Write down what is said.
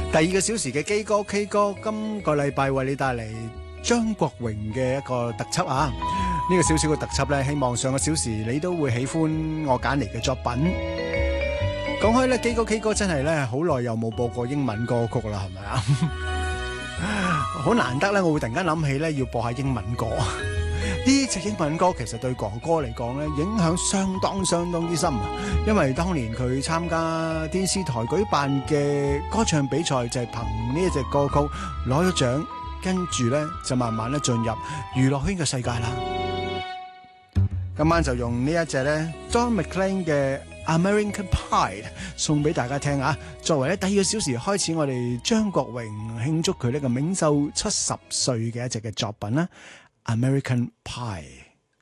第2個小時嘅基歌 K 歌，今個禮拜為你帶嚟張國榮嘅一個特輯啊！呢個少少嘅特輯呢，希望上個小時你都會喜歡我揀嚟嘅作品。講開呢，基歌 K 歌真係呢，好耐又冇播過英文歌曲啦，係咪啊？好難得呢，我會突然間諗起呢，要播下英文歌。呢隻英文歌其實對哥哥嚟講咧，影響相當之深啊！因為當年佢參加電視台舉辦嘅歌唱比賽，就係憑呢一隻歌曲攞咗獎，跟住咧就慢慢咧進入娛樂圈嘅世界啦。今晚就用呢一隻咧 Don McLean 嘅 American Pie 送俾大家聽啊！作為咧第2個小時開始，我哋張國榮慶祝佢呢個冥壽70歲嘅一隻嘅作品啦。American Pie。